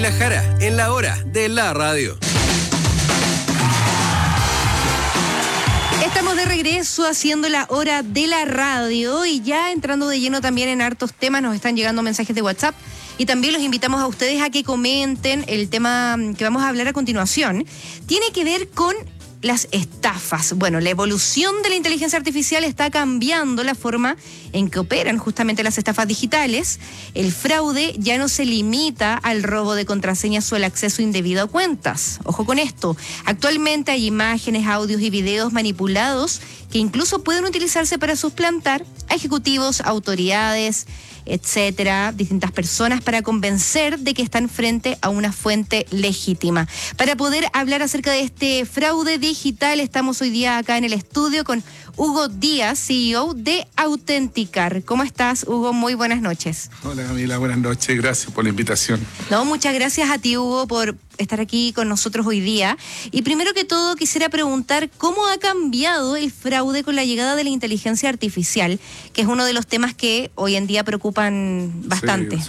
La Jara, en la hora de la radio. Estamos de regreso haciendo la hora de la radio y ya entrando de lleno también en hartos temas. Nos están llegando mensajes de WhatsApp y también los invitamos a ustedes a que comenten. El tema que vamos a hablar a continuación tiene que ver con las estafas. Bueno, la evolución de la inteligencia artificial está cambiando la forma en que operan justamente las estafas digitales. El fraude ya no se limita al robo de contraseñas o el acceso indebido a cuentas. Ojo con esto. Actualmente hay imágenes, audios y videos manipulados que incluso pueden utilizarse para suplantar a ejecutivos, autoridades, etcétera, distintas personas para convencer de que están frente a una fuente legítima. Para poder hablar acerca de este fraude digital, estamos hoy día acá en el estudio con Hugo Díaz, CEO de Autenticar. ¿Cómo estás, Hugo? Muy buenas noches. Hola, Camila, buenas noches. Gracias por la invitación. No, muchas gracias a ti, Hugo, por estar aquí con nosotros hoy día. Y primero que todo, quisiera preguntar cómo ha cambiado el fraude con la llegada de la inteligencia artificial, que es uno de los temas que hoy en día preocupan bastante. Sí,